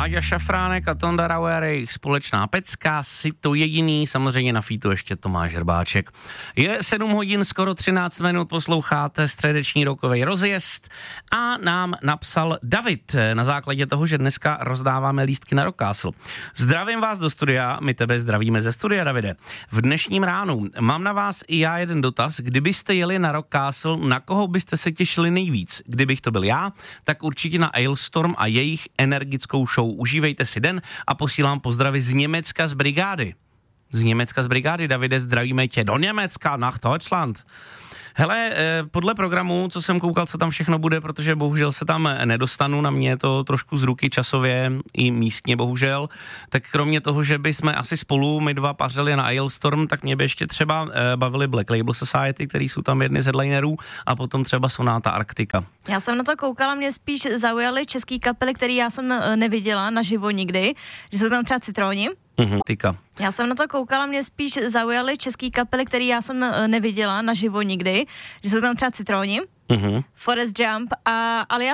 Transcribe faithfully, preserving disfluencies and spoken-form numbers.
Láďa Šafránek a Tonda Rauer, jejich společná pecka, si to jediný, samozřejmě na featu ještě Tomáš Hrbáček. Je sedm hodin, skoro třináct minut, posloucháte středeční rokovej rozjezd a nám napsal David na základě toho, že dneska rozdáváme lístky na Rock Castle. Zdravím vás do studia, my tebe zdravíme ze studia, Davide. V dnešním ránu mám na vás i já jeden dotaz, kdybyste jeli na Rock Castle, na koho byste se těšili nejvíc? Kdybych to byl já, tak určitě na Alestorm a jejich energickou show. Užívejte si den a posílám pozdravy z Německa z brigády. Z Německa z brigády, Davide, zdravíme tě do Německa, nach Deutschland. Hele, podle programu, co jsem koukal, co tam všechno bude, protože bohužel se tam nedostanu, na mě je to trošku z ruky časově i místně bohužel, tak kromě toho, že by jsme asi spolu my dva pařili na Alestorm, tak mě by ještě třeba bavili Black Label Society, který jsou tam jedny z headlinerů, a potom třeba Sonata Arctica. Já jsem na to koukala, mě spíš zaujaly český kapely, který já jsem neviděla naživo nikdy, že jsou tam třeba Citroni. Mhm, tyka. Já jsem na to koukala, mě spíš zaujaly český kapely, který já jsem neviděla naživo nikdy, že jsou tam třeba Citroni, Mhm. Forest Jump a Alias